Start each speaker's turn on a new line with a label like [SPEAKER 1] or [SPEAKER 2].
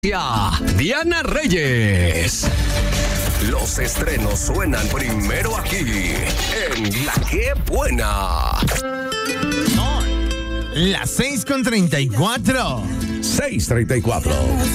[SPEAKER 1] Diana Reyes. Los estrenos suenan primero aquí, en La Que Buena.
[SPEAKER 2] Las 6:34.
[SPEAKER 1] 6:34.